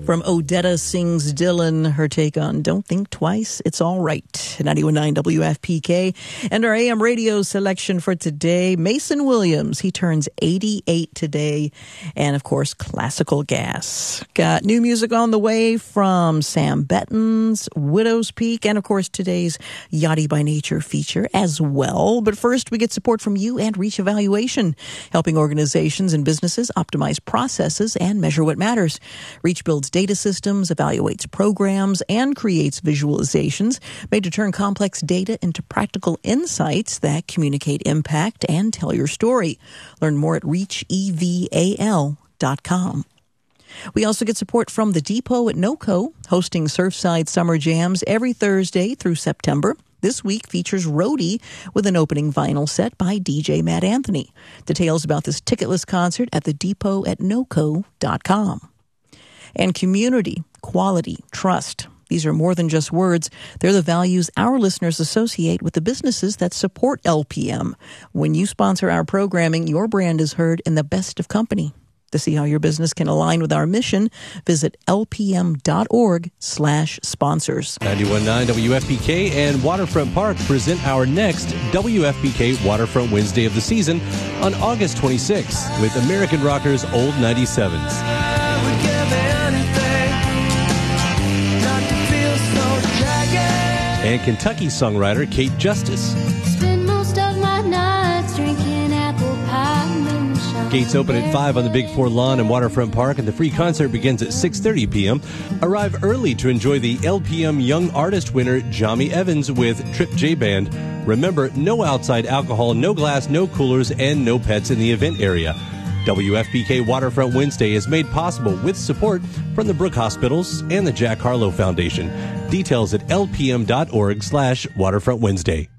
From Odetta sings Dylan, her take on Don't Think Twice, It's All Right. 91.9 WFPK. And our AM radio selection for today, Mason Williams. He turns 88 today. And, of course, classical gas. Got new music on the way from Sam Bettins, Widow's Peak, and, of course, today's Yachty by Nature feature as well. But first, we get support from you and Reach Evaluation, helping organizations and businesses optimize processes and measure what matters. Reach builds data systems, evaluates programs, and creates visualizations made to turn complex data into practical insights that communicate impact and tell your story. Learn more at reacheval.com. We also get support from the Depot at NOCO, hosting Surfside Summer Jams every Thursday through September. This week features Roadie with an opening vinyl set by DJ Matt Anthony. Details about this ticketless concert at the Depot at NOCO.com. And community, quality, trust. These are more than just words. They're the values our listeners associate with the businesses that support LPM. When you sponsor our programming, your brand is heard in the best of company. To see how your business can align with our mission, visit lpm.org/sponsors. 91.9 WFPK and Waterfront Park present our next WFPK Waterfront Wednesday of the season on August 26th with American Rockers Old 97s. And Kentucky songwriter Kate Justice. Spend most of my nights drinking apple pie moonshine. Gates open at 5 on the Big Four lawn in Waterfront Park, and the free concert begins at 6:30 p.m. Arrive early to enjoy the LPM Young Artist winner, Jami Evans, with Trip J Band. Remember, no outside alcohol, no glass, no coolers, and no pets in the event area. WFPK Waterfront Wednesday is made possible with support from the Brooke Hospitals and the Jack Harlow Foundation. Details at lpm.org/Waterfront Wednesday.